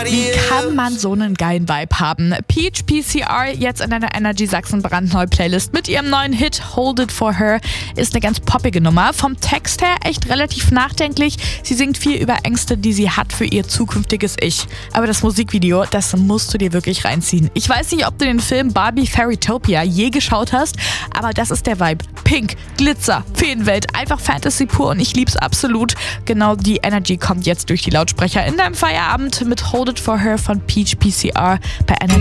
Wie kann man so einen geilen Vibe haben? Peach PCR jetzt in einer Energy Sachsen brandneue Playlist mit ihrem neuen Hit Hold It For Her ist eine ganz poppige Nummer. Vom Text her echt relativ nachdenklich. Sie singt viel über Ängste, die sie hat für ihr zukünftiges Ich. Aber das Musikvideo, das musst du dir wirklich reinziehen. Ich weiß nicht, ob du den Film Barbie Fairytopia je geschaut hast, aber das ist der Vibe. Pink, Glitzer, Feenwelt, einfach Fantasy pur und ich lieb's absolut. Genau die Energy kommt jetzt durch die Lautsprecher in deinem Feierabend mit Hold It For Her von Peach PCR bei Energy.